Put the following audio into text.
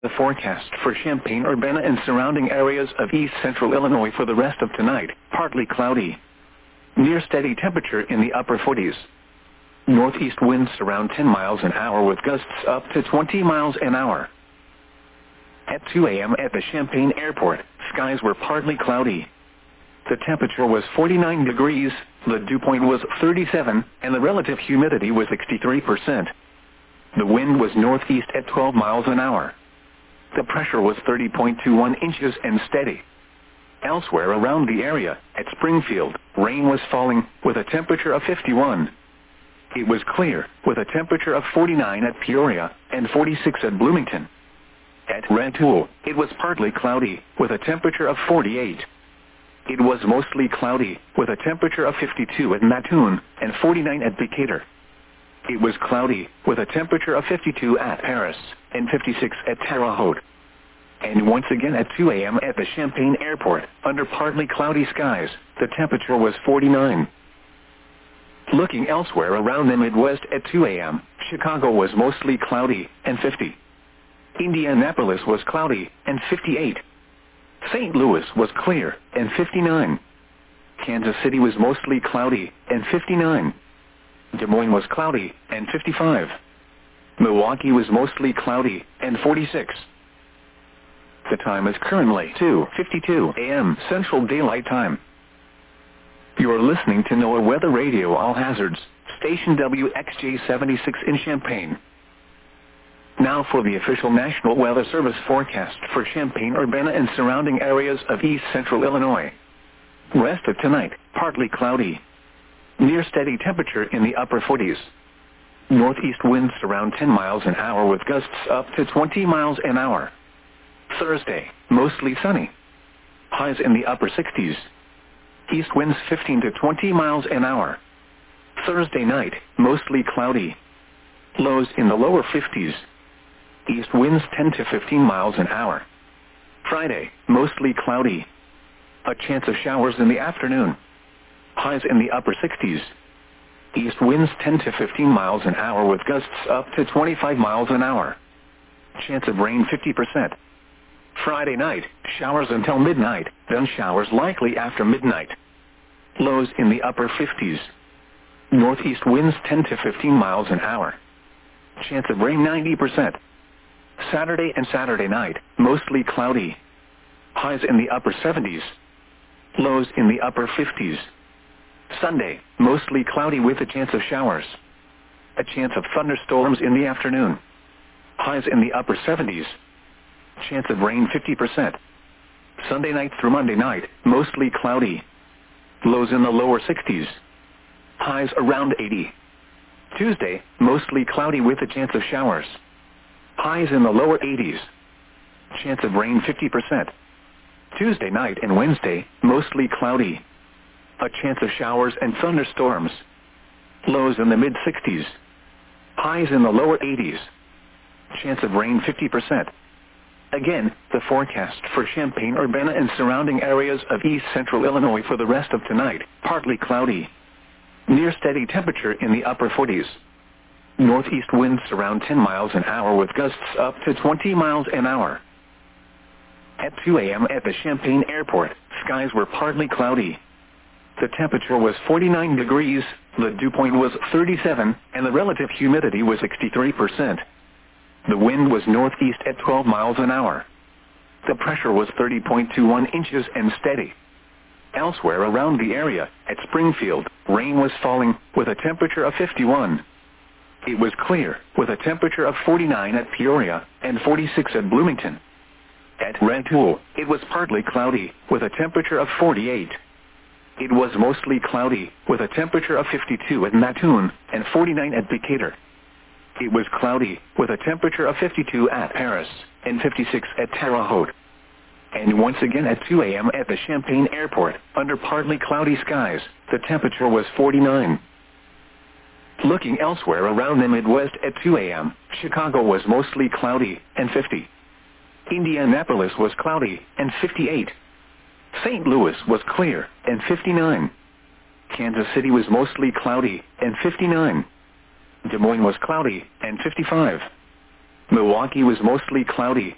The forecast for Champaign-Urbana and surrounding areas of east central Illinois for the rest of tonight, partly cloudy. Near steady temperature in the upper 40s. Northeast winds around 10 miles an hour with gusts up to 20 miles an hour. At 2 a.m. at the Champaign Airport, skies were partly cloudy. The temperature was 49 degrees, the dew point was 37, and the relative humidity was 63%. The wind was northeast at 12 miles an hour. The pressure was 30.21 inches and steady. Elsewhere around the area, at Springfield, rain was falling, with a temperature of 51. It was clear, with a temperature of 49 at Peoria, and 46 at Bloomington. At Rantoul, it was partly cloudy, with a temperature of 48. It was mostly cloudy, with a temperature of 52 at Mattoon, and 49 at Decatur. It was cloudy, with a temperature of 52 at Paris, and 56 at Terre Haute. And once again at 2 a.m. at the Champaign Airport, under partly cloudy skies, the temperature was 49. Looking elsewhere around the Midwest at 2 a.m., Chicago was mostly cloudy, and 50. Indianapolis was cloudy, and 58. St. Louis was clear, and 59. Kansas City was mostly cloudy, and 59. Des Moines was cloudy, and 55. Milwaukee was mostly cloudy, and 46. The time is currently 2:52 a.m. Central Daylight Time. You are listening to NOAA Weather Radio All Hazards, station WXJ-76 in Champaign. Now for the official National Weather Service forecast for Champaign-Urbana and surrounding areas of east central Illinois. Rest of tonight, partly cloudy. Near steady temperature in the upper 40s. Northeast winds around 10 miles an hour with gusts up to 20 miles an hour. Thursday, mostly sunny. Highs in the upper 60s. East winds 15 to 20 miles an hour. Thursday night, mostly cloudy. Lows in the lower 50s. East winds 10 to 15 miles an hour. Friday, mostly cloudy. A chance of showers in the afternoon. Highs in the upper 60s. East winds 10 to 15 miles an hour with gusts up to 25 miles an hour. Chance of rain 50%. Friday night, showers until midnight, then showers likely after midnight. Lows in the upper 50s. Northeast winds 10 to 15 miles an hour. Chance of rain 90%. Saturday and Saturday night, mostly cloudy. Highs in the upper 70s. Lows in the upper 50s. Sunday, mostly cloudy with a chance of showers. A chance of thunderstorms in the afternoon. Highs in the upper 70s. Chance of rain 50%. Sunday night through Monday night, mostly cloudy. Lows in the lower 60s. Highs around 80. Tuesday, mostly cloudy with a chance of showers. Highs in the lower 80s. Chance of rain 50%. Tuesday night and Wednesday, mostly cloudy. A chance of showers and thunderstorms. Lows in the mid-60s. Highs in the lower 80s. Chance of rain 50%. Again, the forecast for Champaign-Urbana and surrounding areas of east central Illinois for the rest of tonight, partly cloudy. Near steady temperature in the upper 40s. Northeast winds around 10 miles an hour with gusts up to 20 miles an hour. At 2 a.m. at the Champaign Airport, skies were partly cloudy. The temperature was 49 degrees, the dew point was 37, and the relative humidity was 63%. The wind was northeast at 12 miles an hour. The pressure was 30.21 inches and steady. Elsewhere around the area, at Springfield, rain was falling, with a temperature of 51. It was clear, with a temperature of 49 at Peoria, and 46 at Bloomington. At Rantoul, it was partly cloudy, with a temperature of 48. It was mostly cloudy, with a temperature of 52 at Mattoon, and 49 at Decatur. It was cloudy, with a temperature of 52 at Paris, and 56 at Terre Haute. And once again at 2 a.m. at the Champaign Airport, under partly cloudy skies, the temperature was 49. Looking elsewhere around the Midwest at 2 a.m., Chicago was mostly cloudy, and 50. Indianapolis was cloudy, and 58. St. Louis was clear, and 59. Kansas City was mostly cloudy, and 59. Des Moines was cloudy, and 55. Milwaukee was mostly cloudy,